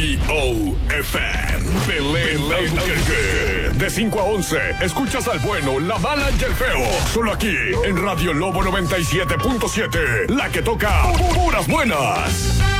WIOFM. Belén Albuquerque. De 5 a 11, escuchas al bueno, la mala y el feo. Solo aquí, en Radio Lobo 97.7. La que toca puras buenas.